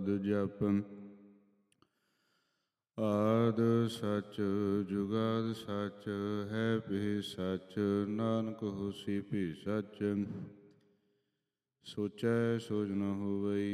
ਜਪ। ਆਦ ਸਚ ਜੁਗਾਦ ਸਚ, ਹੈ ਭੀ ਸਚ, ਨਾਨਕ ਹੋਸੀ ਭੀ ਸਚ। ਸੋਚੈ ਸੋਚ ਨ ਹੋਵਈ,